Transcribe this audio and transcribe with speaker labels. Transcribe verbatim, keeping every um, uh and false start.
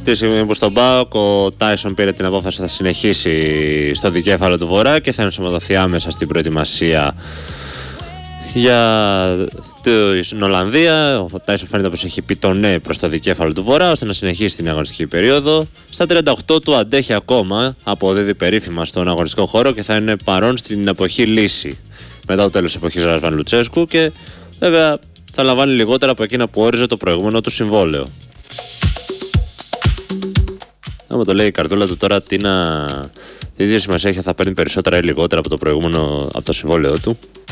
Speaker 1: Τη στιγμή που στον ΠΑΟΚ ο Τάισον πήρε την απόφαση ότι θα συνεχίσει στο δικέφαλο του Βορρά και θα ενσωματωθεί άμεσα στην προετοιμασία για την Ολλανδία. Ο Τάισον φαίνεται πως έχει πει το ναι προς το δικέφαλο του Βορρά ώστε να συνεχίσει την αγωνιστική περίοδο. Στα τριάντα οκτώ του αντέχει ακόμα, αποδίδει περίφημα στον αγωνιστικό χώρο και θα είναι παρόν στην εποχή λύση μετά το τέλος της εποχής Ρασβάν Λουτσέσκου και βέβαια θα λαμβάνει λιγότερα από εκείνα που όριζε το προηγούμενο του συμβόλαιο. Άμα το λέει η καρδούλα του τώρα, τι να... τι ίδια σημασία έχει, θα παίρνει περισσότερα ή λιγότερα από το προηγούμενο, από το συμβόλαιο του.